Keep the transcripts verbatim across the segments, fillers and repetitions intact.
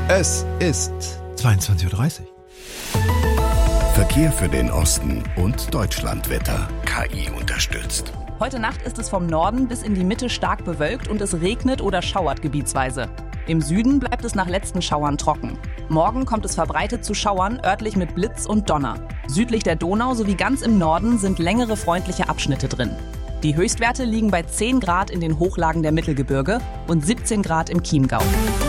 Es ist zweiundzwanzig Uhr dreißig. Verkehr für den Osten und Deutschlandwetter. K I unterstützt. Heute Nacht ist es vom Norden bis in die Mitte stark bewölkt und es regnet oder schauert gebietsweise. Im Süden bleibt es nach letzten Schauern trocken. Morgen kommt es verbreitet zu Schauern, örtlich mit Blitz und Donner. Südlich der Donau sowie ganz im Norden sind längere freundliche Abschnitte drin. Die Höchstwerte liegen bei zehn Grad in den Hochlagen der Mittelgebirge und siebzehn Grad im Chiemgau.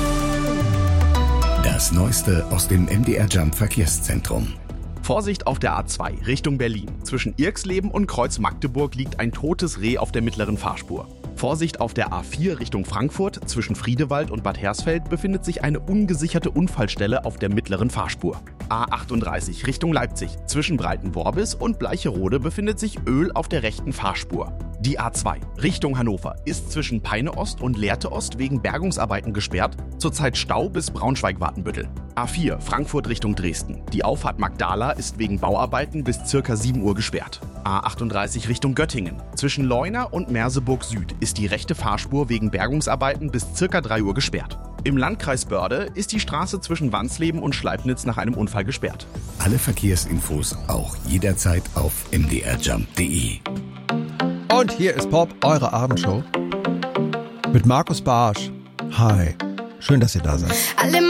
Das Neueste aus dem M D R Jump Verkehrszentrum. Vorsicht auf der A zwei Richtung Berlin. Zwischen Irxleben und Kreuz Magdeburg liegt ein totes Reh auf der mittleren Fahrspur. Vorsicht auf der A vier Richtung Frankfurt. Zwischen Friedewald und Bad Hersfeld befindet sich eine ungesicherte Unfallstelle auf der mittleren Fahrspur. A achtunddreißig Richtung Leipzig. Zwischen Breitenworbis und Bleicherode befindet sich Öl auf der rechten Fahrspur. Die A zwei Richtung Hannover ist zwischen Peine Ost und Lehrte Ost wegen Bergungsarbeiten gesperrt. Zurzeit Stau bis Braunschweig-Wartenbüttel. A vier Frankfurt Richtung Dresden. Die Auffahrt Magdala ist wegen Bauarbeiten bis circa sieben Uhr gesperrt. A achtunddreißig Richtung Göttingen. Zwischen Leuna und Merseburg Süd ist die rechte Fahrspur wegen Bergungsarbeiten bis circa drei Uhr gesperrt. Im Landkreis Börde ist die Straße zwischen Wansleben und Schleibnitz nach einem Unfall gesperrt. Alle Verkehrsinfos auch jederzeit auf m d r jump punkt d e. Und hier ist Pop, eure Abendshow mit Markus Barsch. Hi, schön, dass ihr da seid. Alle